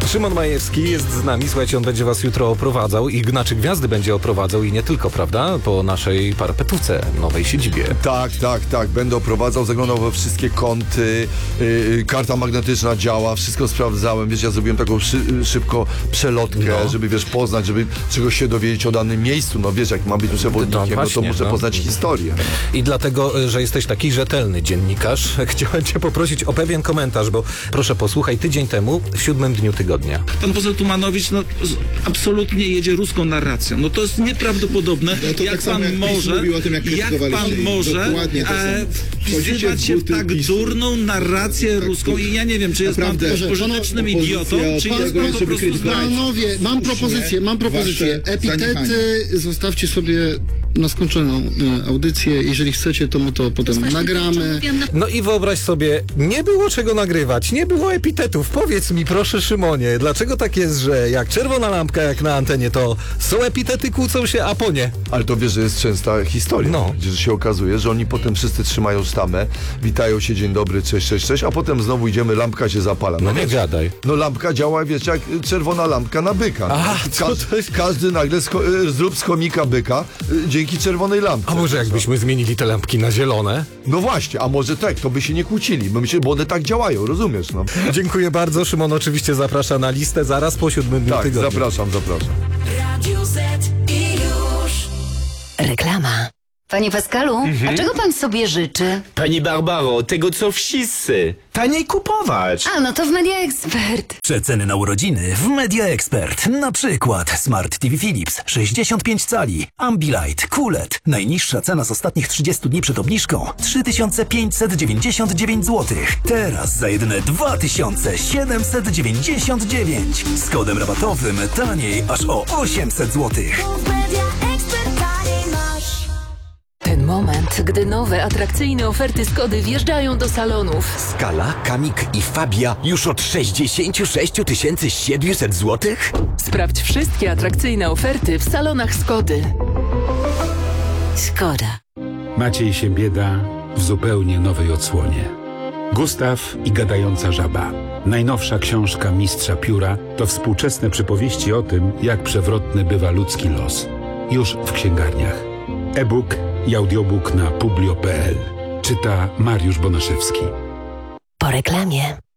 Szymon Majewski jest z nami. Słuchajcie, on będzie was jutro oprowadzał i Gnaczy Gwiazdy będzie oprowadzał i nie tylko, prawda? Po naszej parapetówce, nowej siedzibie. Tak. Będę oprowadzał, zaglądał we wszystkie kąty, karta magnetyczna działa, wszystko sprawdzałem. Wiesz, ja zrobiłem taką szybko przelotkę, żeby, wiesz, poznać, żeby czegoś się dowiedzieć o danym miejscu. No wiesz, jak mam być przewodnikiem, to muszę poznać historię. I dlatego, że jesteś taki rzetelny dziennikarz, chciałem cię poprosić o pewien komentarz, bo proszę posłuchaj, tydzień temu, w 7 dniu tygodnia. Pan poseł Tumanowicz absolutnie jedzie ruską narracją. No to jest nieprawdopodobne, to jak tak samo, pan może, jak pan może wpisywać się w tak durną narrację ruską i ja nie wiem, czy jest pan pożytecznym idiotą, czy jest pan po prostu Panowie, mam propozycję. Epitety zostawcie sobie na skończoną audycję. Jeżeli chcecie, to my to potem nagramy. No i wyobraź sobie, nie było czego nagrywać, nie było epitetów. Powiedz mi proszę, Szymonie, dlaczego tak jest, że jak czerwona lampka, jak na antenie, to są epitety, kłócą się, a po nie? Ale to wiesz, że jest częsta historia, gdzie się okazuje, że oni potem wszyscy trzymają sztamę, witają się, dzień dobry, cześć, a potem znowu idziemy, lampka się zapala. No nie gadaj. No lampka działa, wiesz, jak czerwona lampka na byka. Każdy nagle zrób z chomika byka dzięki czerwonej lampce. A może jakbyśmy zmienili te lampki na zielone? No właśnie, a może tak, to by się nie kłócili, bo one tak działają, rozumiesz, no. Dziękuję bardzo, Szymon oczywiście zaprasza na listę zaraz po 7 dniu tygodnia. Zapraszam. Radio Z i już. Reklama. Panie Pascalu, a czego pan sobie życzy? Pani Barbaro, tego co wszyscy. Taniej kupować. A, no to w Media Expert. Przeceny na urodziny w Media Expert. Na przykład Smart TV Philips 65 cali, Ambilight, QLED. Najniższa cena z ostatnich 30 dni przed obniżką 3599 zł. Teraz za jedyne 2799. Z kodem rabatowym taniej aż o 800 zł. Ten moment, gdy nowe, atrakcyjne oferty Skody wjeżdżają do salonów. Scala, Kamik i Fabia już od 66 700 zł? Sprawdź wszystkie atrakcyjne oferty w salonach Skody. Szkoda. Maciej Siembieda w zupełnie nowej odsłonie. Gustaw i gadająca żaba. Najnowsza książka mistrza pióra to współczesne przypowieści o tym, jak przewrotny bywa ludzki los. Już w księgarniach. E-book i audiobook na publio.pl. Czyta Mariusz Bonaszewski. Po reklamie.